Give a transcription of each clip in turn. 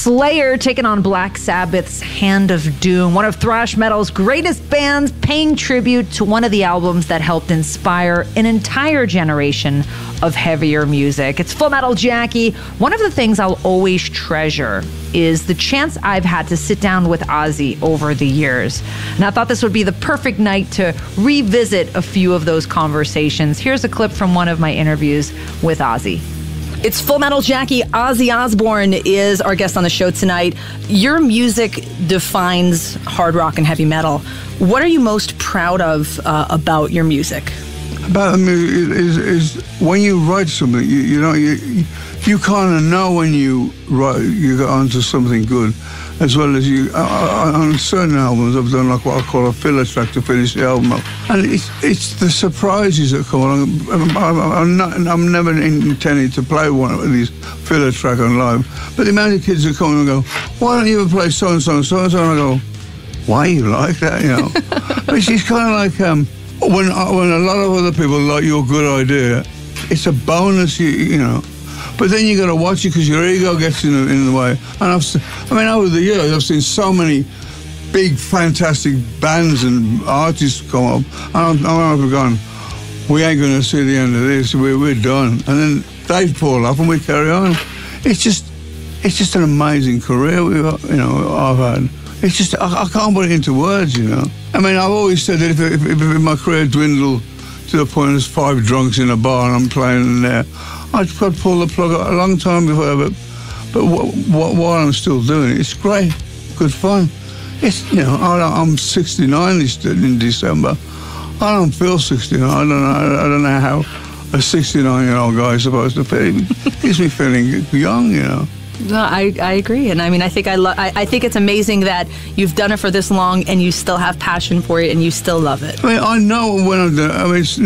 Slayer taking on Black Sabbath's Hand of Doom, one of thrash metal's greatest bands, paying tribute to one of the albums that helped inspire an entire generation of heavier music. It's Full Metal Jackie. One of the things I'll always treasure is the chance I've had to sit down with Ozzy over the years. And I thought this would be the perfect night to revisit a few of those conversations. Here's a clip from one of my interviews with Ozzy. It's Full Metal Jackie. Ozzy Osbourne is our guest on the show tonight. Your music defines hard rock and heavy metal. What are you most proud of about your music? About the music is when you write something, you kind of know when you get onto something good, as well as you. On certain albums, I've done like what I call a filler track to finish the album up, and it's the surprises that come along. I'm never intending to play one of these filler track on live, but the amount of kids that come and go, "Why don't you ever play so and so and so and so?" And I go, "Why you like that?" But it's kind of like when a lot of other people like your good idea, it's a bonus, But then you got to watch it because your ego gets in the way. And over the years, I've seen so many big, fantastic bands and artists come up, and I've gone, we ain't going to see the end of this. We're done. And then they fall off, and we carry on. It's just an amazing career I've had. It's just I can't put it into words, I've always said that if my career dwindled to the point there's 5 drunks in a bar and I'm playing in there, I'd pull the plug a long time before. But while I'm still doing it, it's great, good fun. It's I'm 69 in December. I don't feel 69. I don't know how a 69-year-old guy is supposed to feel. It gives me feeling young, No, I agree, and I think I think it's amazing that you've done it for this long and you still have passion for it and you still love it. I know when I'm doing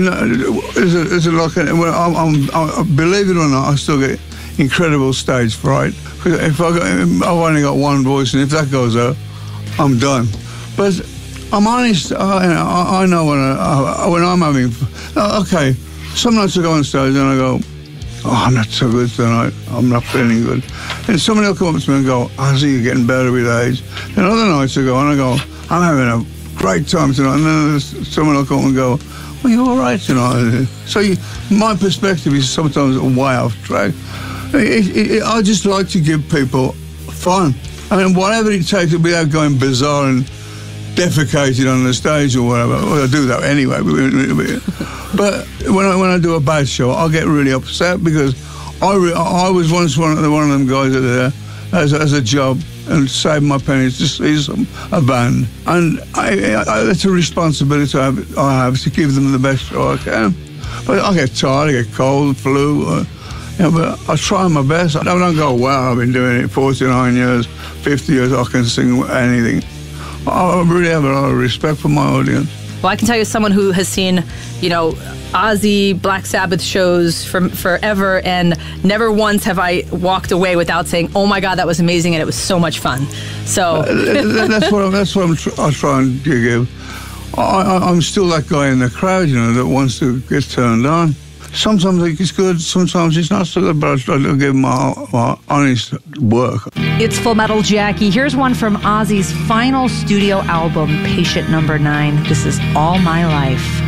believe it or not, I still get incredible stage fright. If I've only got one voice, and if that goes out, I'm done. But I'm honest. I know when I'm having. Okay, some nights I go on stage and I go, "Oh, I'm not so good tonight. I'm not feeling good." And somebody will come up to me and go, "Ozzy, you're getting better with age." And other nights I go and I go, "I'm having a great time tonight." And then someone will come and go, "Well, you're all right tonight." So my perspective is sometimes way off track. I just like to give people fun. Whatever it takes without going bizarre and defecated on the stage or whatever. Well, I do that anyway. But when I do a bad show, I get really upset because I was once one of them guys that there as a job and saved my pennies to see a band, and it's a responsibility I have to give them the best show I can. But I get tired, I get cold, flu, but I try my best. I don't go, "Wow, I've been doing it 49 years, 50 years, I can sing anything." I really have a lot of respect for my audience. Well, I can tell you, as someone who has seen, Ozzy, Black Sabbath shows from forever, and never once have I walked away without saying, "Oh my God, that was amazing, and it was so much fun." So that's what I try and give. I'm still that guy in the crowd, that wants to get turned on. Sometimes I think it's good, sometimes it's not so good, but I try to give my honest work. It's Full Metal Jackie. Here's one from Ozzy's final studio album, Patient Number 9. This is All My Life.